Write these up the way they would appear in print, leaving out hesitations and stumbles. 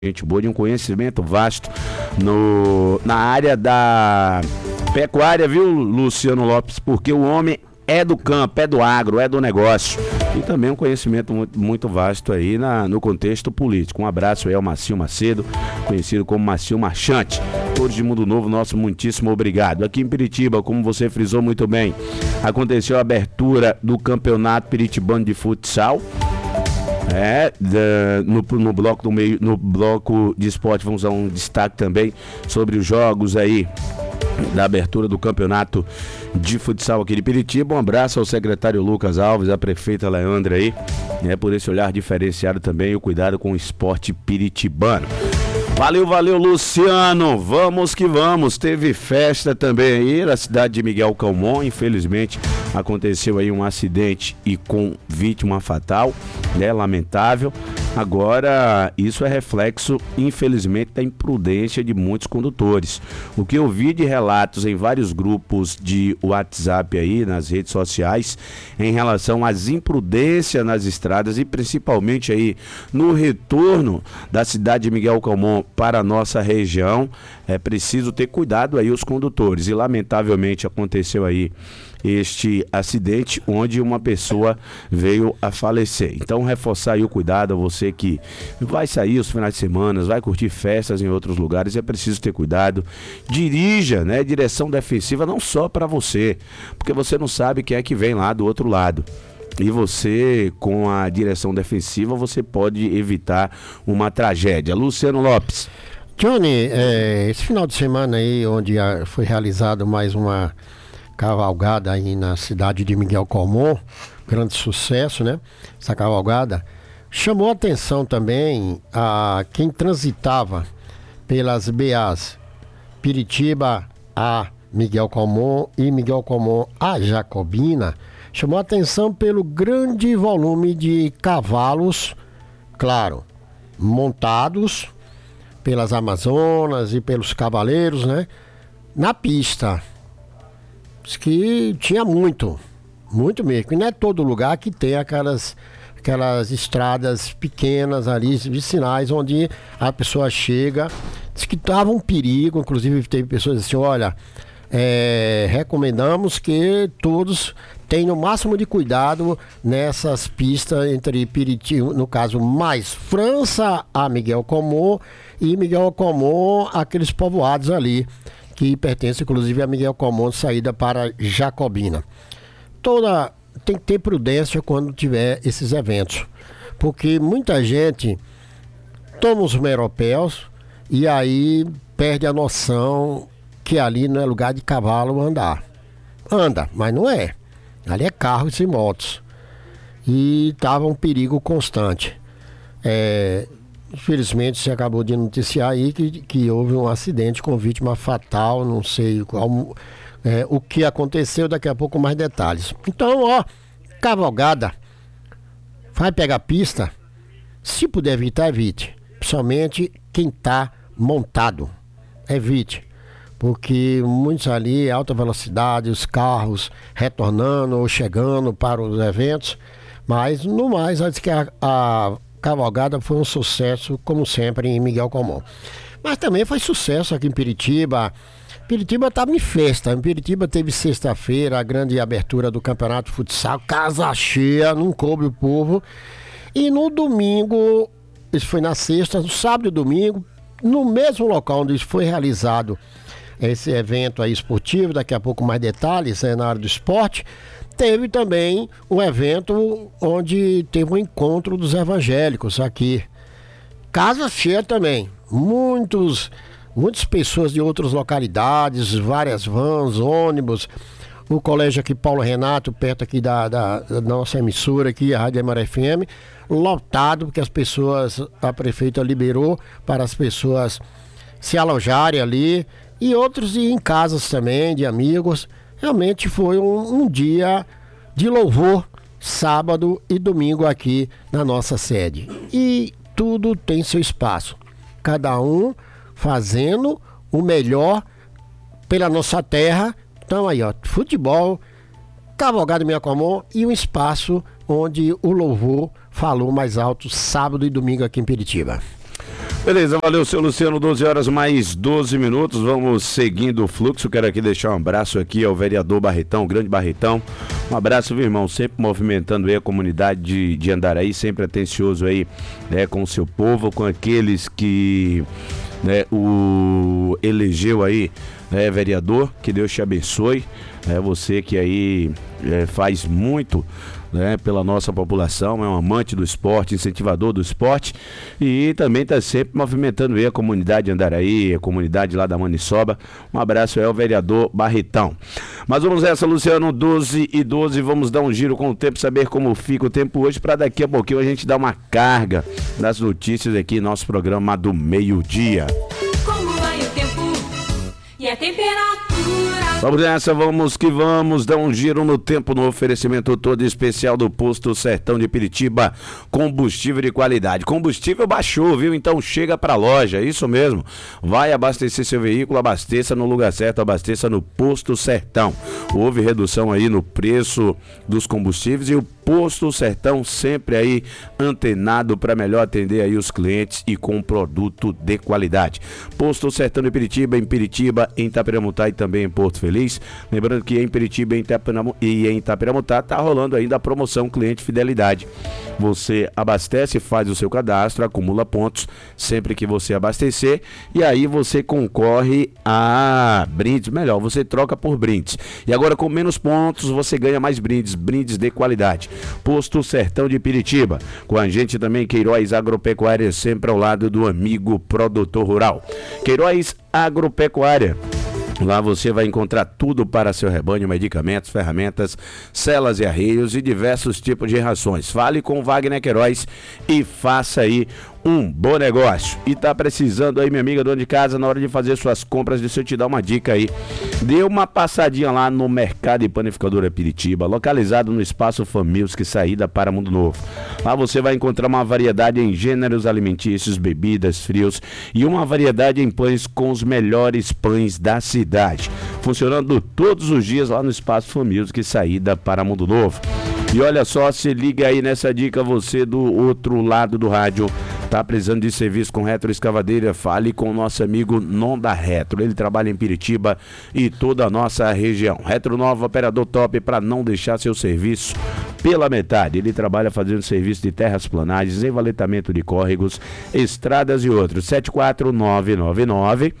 gente boa, de um conhecimento vasto na área da pecuária, viu, Luciano Lopes? Porque o homem é do campo, é do agro, é do negócio. E também um conhecimento muito vasto aí no contexto político. Um abraço aí ao Marcinho Macedo, conhecido como Marcinho Marchante. Todos de Mundo Novo, nosso muitíssimo obrigado. Aqui em Piritiba, como você frisou muito bem, aconteceu a abertura do Campeonato Piritibano de Futsal. No bloco do meio, no bloco de esporte, vamos dar um destaque também sobre os jogos aí da abertura do campeonato de futsal aqui de Piritiba. Um abraço ao secretário Lucas Alves, à prefeita Leandra aí, por esse olhar diferenciado também e o cuidado com o esporte piritibano. Valeu, Luciano. Vamos que vamos. Teve festa também aí na cidade de Miguel Calmon. Infelizmente aconteceu aí um acidente e com vítima fatal, lamentável. Agora, isso é reflexo, infelizmente, da imprudência de muitos condutores. O que eu vi de relatos em vários grupos de WhatsApp aí, nas redes sociais, em relação às imprudências nas estradas e principalmente aí no retorno da cidade de Miguel Calmon para a nossa região, é preciso ter cuidado aí os condutores. E lamentavelmente aconteceu aí este acidente onde uma pessoa veio a falecer. Então, reforçar aí o cuidado a você que vai sair os finais de semana, vai curtir festas em outros lugares, é preciso ter cuidado. Dirija, direção defensiva, não só para você, porque você não sabe quem é que vem lá do outro lado. E você, com a direção defensiva, você pode evitar uma tragédia. Luciano Lopes. Johnny, esse final de semana aí, onde foi realizado mais uma cavalgada aí na cidade de Miguel Calmon, grande sucesso, essa cavalgada chamou a atenção também a quem transitava pelas BAs Piritiba a Miguel Calmon e Miguel Calmon a Jacobina. Chamou a atenção pelo grande volume de cavalos, claro, montados pelas Amazonas e pelos cavaleiros, na pista. Diz que tinha muito mesmo. E não é todo lugar que tem aquelas estradas pequenas ali, vicinais, onde a pessoa chega. Diz que estava um perigo, inclusive teve pessoas assim, olha, recomendamos que todos tenham o máximo de cuidado nessas pistas entre Piritiba, no caso, mais França a Miguel Calmon e Miguel Calmon, aqueles povoados ali, que pertence inclusive a Miguel Calmon, saída para Jacobina. Tem que ter prudência quando tiver esses eventos, porque muita gente toma os meropéus e aí perde a noção que ali não é lugar de cavalo andar. Anda, mas não é. Ali é carros e motos. E estava um perigo constante. Infelizmente, se acabou de noticiar aí que houve um acidente com vítima fatal, não sei o que aconteceu, daqui a pouco mais detalhes. Então, cavalgada, vai pegar pista, se puder evitar, evite. Principalmente quem está montado, evite. Porque muitos ali, alta velocidade, os carros retornando ou chegando para os eventos, mas no mais, acho que a cavalgada foi um sucesso, como sempre, em Miguel Calmon. Mas também foi sucesso aqui em Piritiba. Piritiba estava em festa. Em Piritiba teve sexta-feira a grande abertura do campeonato de futsal, casa cheia, não coube o povo. E no domingo, isso foi na sexta, no sábado e domingo, no mesmo local onde foi realizado esse evento aí esportivo, daqui a pouco mais detalhes na área do esporte, teve também um evento onde teve um encontro dos evangélicos aqui. Casa cheia também, muitas pessoas de outras localidades, várias vans, ônibus, o colégio aqui Paulo Renato, perto aqui da nossa emissora aqui, a Rádio Amaré FM, lotado, porque a prefeita liberou para as pessoas se alojarem ali, e outros em casas também, de amigos. Realmente foi um dia de louvor, sábado e domingo aqui na nossa sede. E tudo tem seu espaço. Cada um fazendo o melhor pela nossa terra. Então aí, futebol, cavalgada Miguel Calmon e um espaço onde o louvor falou mais alto sábado e domingo aqui em Piritiba. Beleza, valeu, seu Luciano, 12 horas mais 12 minutos, vamos seguindo o fluxo. Quero aqui deixar um abraço aqui ao vereador Barretão, grande Barretão. Um abraço, meu irmão, sempre movimentando aí a comunidade de Andaraí, sempre atencioso aí, né, com o seu povo, com aqueles que, né, o elegeu aí, né, vereador. Que Deus te abençoe, você que aí faz muito, né, pela nossa população, é um amante do esporte, incentivador do esporte, e também está sempre movimentando aí a comunidade de Andaraí, a comunidade lá da Maniçoba. Um abraço aí ao vereador Barretão. Mas vamos nessa, Luciano, 12h12, vamos dar um giro com o tempo, saber como fica o tempo hoje, para daqui a pouquinho a gente dar uma carga das notícias aqui em nosso programa do meio-dia. Como vai o tempo e a temperatura? Vamos nessa, vamos que vamos, dar um giro no tempo no oferecimento todo especial do Posto Sertão de Piritiba, combustível de qualidade. Combustível baixou, viu? Então chega pra loja, é isso mesmo. Vai abastecer seu veículo, abasteça no lugar certo, abasteça no Posto Sertão. Houve redução aí no preço dos combustíveis e o Posto Sertão sempre aí antenado para melhor atender aí os clientes e com produto de qualidade. Posto Sertão de Piritiba, em Piritiba, em Itapiramutá e também em Porto Feliz. Lembrando que em Piritiba e em Itapiramutá tá rolando ainda a promoção Cliente Fidelidade. Você abastece, faz o seu cadastro, acumula pontos sempre que você abastecer e aí você concorre a brindes, melhor, você troca por brindes. E agora com menos pontos você ganha mais brindes, brindes de qualidade. Posto Sertão de Piritiba, com a gente também Queiroz Agropecuária, sempre ao lado do amigo produtor rural. Queiroz Agropecuária. Lá você vai encontrar tudo para seu rebanho, medicamentos, ferramentas, celas e arreios e diversos tipos de rações. Fale com Wagner Queiroz e faça aí um bom negócio. E tá precisando aí, minha amiga dona de casa, na hora de fazer suas compras, deixa eu te dar uma dica aí. Dê uma passadinha lá no Mercado e Panificadora Piritiba, localizado no Espaço Familski, saída para Mundo Novo. Lá você vai encontrar uma variedade em gêneros alimentícios, bebidas, frios e uma variedade em pães com os melhores pães da cidade. Funcionando todos os dias lá no Espaço Familski, saída para Mundo Novo. E olha só, se liga aí nessa dica, você do outro lado do rádio, tá precisando de serviço com retroescavadeira, fale com o nosso amigo Nonda Retro. Ele trabalha em Piritiba e toda a nossa região. Retro Nova, operador top para não deixar seu serviço pela metade. Ele trabalha fazendo serviço de terras planagens, envaletamento de córregos, estradas e outros. 74999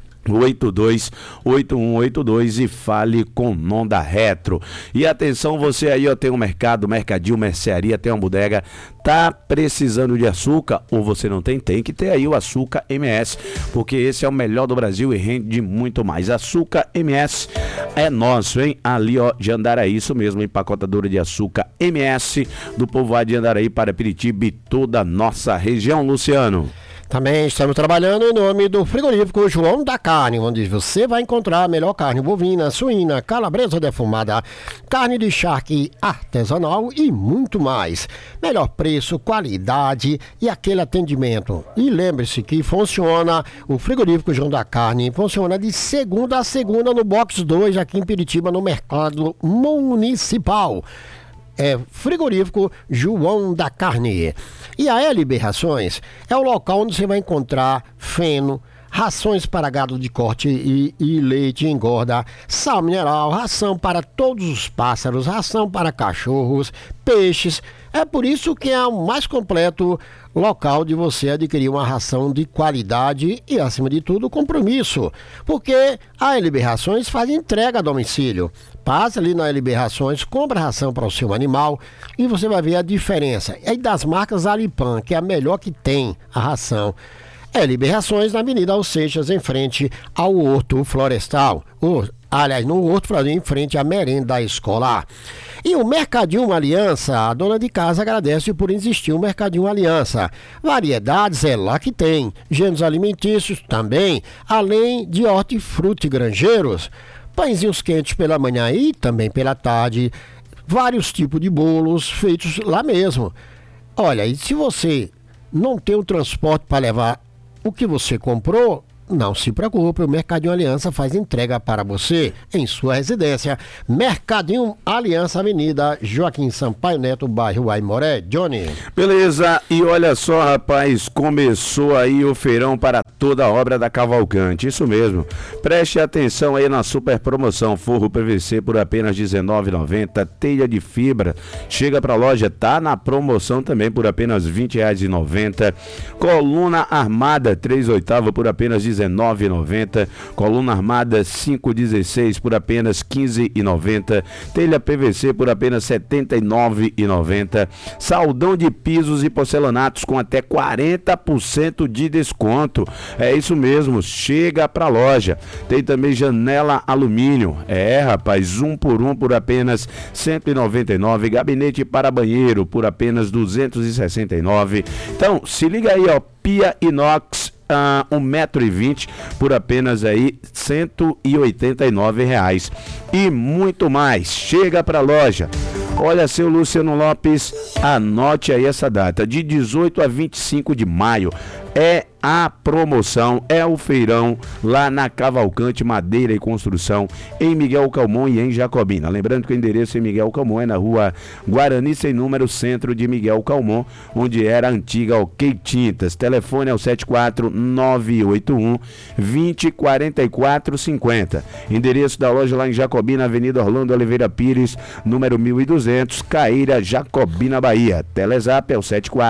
828182 e fale com Nonda Retro. E atenção, você aí, ó, tem um mercado, mercadinho, mercearia, tem uma bodega, tá precisando de açúcar ou você não tem? Tem que ter aí o Açúcar MS, porque esse é o melhor do Brasil e rende muito mais. Açúcar MS é nosso, hein? Ali, ó, de Andaraí, isso mesmo, empacotadora de açúcar MS do povoado de Andaraí para Piritiba e toda a nossa região, Luciano. Também estamos trabalhando em nome do frigorífico João da Carne, onde você vai encontrar a melhor carne bovina, suína, calabresa defumada, carne de charque artesanal e muito mais. Melhor preço, qualidade e aquele atendimento. E lembre-se que funciona o frigorífico João da Carne, funciona de segunda a segunda no Box 2 aqui em Piritiba, no Mercado Municipal. É frigorífico João da Carne. E a LB Rações é o local onde você vai encontrar feno, rações para gado de corte e leite engorda, sal mineral, ração para todos os pássaros, ração para cachorros, peixes. É por isso que é o mais completo local de você adquirir uma ração de qualidade e, acima de tudo, compromisso. Porque a LB Rações faz entrega a domicílio. Passa ali na LB Rações, compra ração para o seu animal e você vai ver a diferença. É das marcas Alipan, que é a melhor que tem a ração. LB Rações na Avenida Alseixas, em frente ao Horto Florestal. Aliás, no Horto Florestal, em frente à merenda escolar. E o Mercadinho Aliança, a dona de casa agradece por existir o Mercadinho Aliança. Variedades é lá que tem. Gêneros alimentícios também, além de hortifruti granjeiros. Pãezinhos quentes pela manhã e também pela tarde. Vários tipos de bolos feitos lá mesmo. Olha, e se você não tem o transporte para levar o que você comprou, Não se preocupe, o Mercadinho Aliança faz entrega para você em sua residência. Mercadinho Aliança, Avenida Joaquim Sampaio Neto, bairro Aimoré. Johnny. Beleza, e olha só, rapaz, começou aí o feirão para toda a obra da Cavalcante, isso mesmo. Preste atenção aí na super promoção, forro PVC por apenas R$19,90, telha de fibra, chega pra loja, tá na promoção também por apenas R$20,90, coluna armada 3/8 por apenas R$19,90, coluna armada 5/16 por apenas R$15,90, telha PVC por apenas R$79,90, saldão de pisos e porcelanatos com até 40% de desconto. É isso mesmo, chega pra loja. Tem também janela alumínio. Rapaz, 1 por 1 por apenas R$199, gabinete para banheiro por apenas R$269. Então, se liga aí, ó, pia inox 1,20 m por apenas aí R$189 e muito mais. Chega pra loja. Olha, seu Luciano Lopes, anote aí essa data, de 18 a 25 de maio, é a promoção, é o feirão lá na Cavalcante Madeira e Construção, em Miguel Calmon e em Jacobina. Lembrando que o endereço em Miguel Calmon é na rua Guarani Sem Número, centro de Miguel Calmon, onde era a antiga OK Tintas. Telefone é o 74981 204450. Endereço da loja lá em Jacobina, Avenida Orlando Oliveira Pires, número 1200, Caíra, Jacobina, Bahia. Telezap é o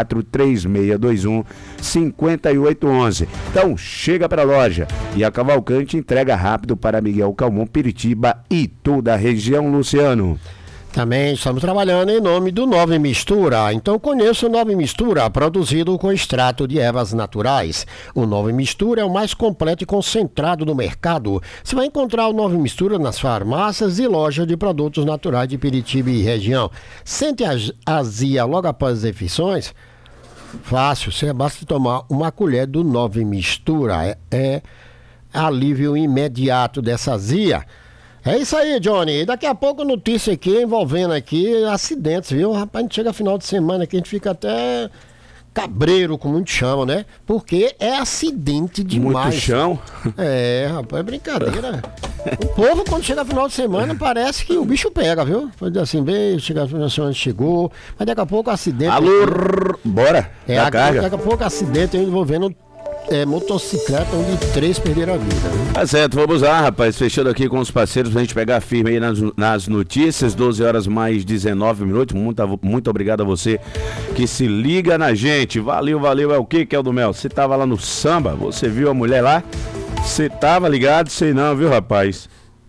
7436215811. Então chega para a loja e a Cavalcante entrega rápido para Miguel Calmon, Piritiba e toda a região. Luciano. Também estamos trabalhando em nome do Nove Mistura. Então conheça o Nove Mistura, produzido com extrato de ervas naturais. O Nove Mistura é o mais completo e concentrado do mercado. Você vai encontrar o Nove Mistura nas farmácias e lojas de produtos naturais de Piritiba e região. Sente a azia logo após as refeições? Fácil, você basta tomar uma colher do Nove Mistura. É alívio imediato dessa azia. É isso aí, Johnny. Daqui a pouco notícia aqui envolvendo aqui acidentes, viu? Rapaz, a gente chega final de semana aqui, a gente fica até cabreiro, como muitos chamam, né? Porque é acidente demais. Muito chão? Rapaz, é brincadeira. O povo, quando chega final de semana, parece que o bicho pega, viu? Pode dizer assim, bem, chega final de semana, chegou, mas daqui a pouco acidente... Alô, bora, daqui a pouco acidente envolvendo motocicleta, onde 3 perderam a vida. Né? Tá certo, vamos lá, rapaz, fechando aqui com os parceiros pra gente pegar firme aí nas notícias, 12 horas mais 19 minutos, muito obrigado a você que se liga na gente, valeu, é o que é o do Mel? Você tava lá no samba, você viu a mulher lá? Você tava ligado? Sei não, viu, rapaz?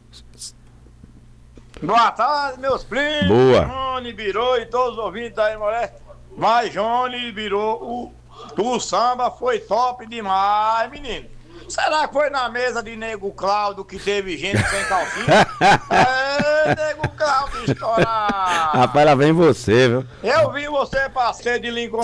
Boa tarde, meus primos. Boa. Johnny Birou e todos os ouvintes da Imolé. Mas Johnny Birou, o samba foi top demais, menino. Será que foi na mesa de Nego Cláudio que teve gente sem calcinha? Nego Cláudio estourar. Rapaz, lá vem você, viu? Eu vi você passeio de Lincoln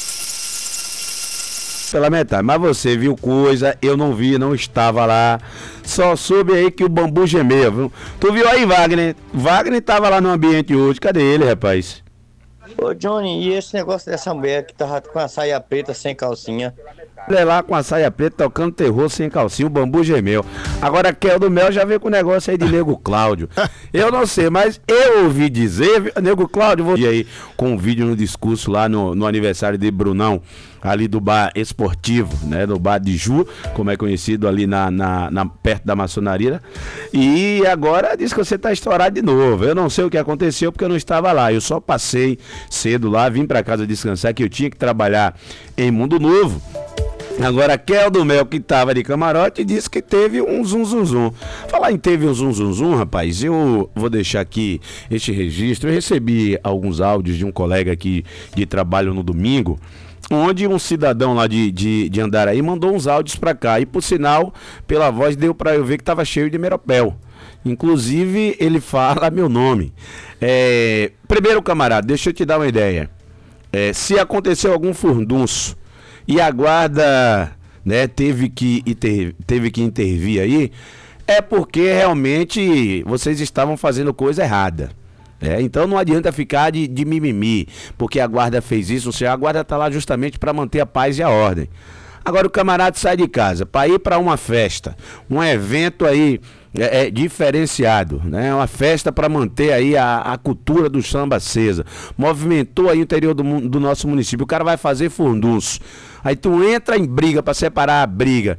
pela metade, mas você viu coisa, eu não vi, não estava lá, só soube aí que o bambu gemeu, viu? Tu viu aí, Wagner? Wagner tava lá no ambiente hoje, cadê ele, rapaz? Ô Johnny, e esse negócio dessa mulher que tava com a saia preta sem calcinha? Ele lá com a saia preta tocando terror sem calcinha, o bambu gemeu. Agora Kel do Mel já veio com o negócio aí de Nego Cláudio. Eu não sei, mas eu ouvi dizer, Nego Cláudio, vou ir aí com um vídeo no discurso lá no aniversário de Brunão, ali do bar esportivo, né, do bar de Ju, como é conhecido ali perto da maçonaria, e agora diz que você tá estourado de novo. Eu não sei o que aconteceu porque eu não estava lá, eu só passei cedo lá, vim pra casa descansar, que eu tinha que trabalhar em Mundo Novo. Agora, Kel do Mel, que tava de camarote, disse que teve um zum. Falar em teve um zum, rapaz, eu vou deixar aqui este registro. Eu recebi alguns áudios de um colega aqui de trabalho no domingo, onde um cidadão lá de Andaraí mandou uns áudios pra cá. E por sinal, pela voz deu pra eu ver que tava cheio de meropel. Inclusive, ele fala meu nome. Primeiro, camarada, deixa eu te dar uma ideia. Se aconteceu algum furdunço e a guarda, né, teve que intervir aí, é porque realmente vocês estavam fazendo coisa errada. Então não adianta ficar de mimimi, porque a guarda fez isso, a guarda está lá justamente para manter a paz e a ordem. Agora o camarada sai de casa para ir para uma festa, um evento aí diferenciado, né? Uma festa para manter aí a cultura do samba acesa. Movimentou aí o interior do nosso município. O cara vai fazer furdunço. Aí tu entra em briga para separar a briga.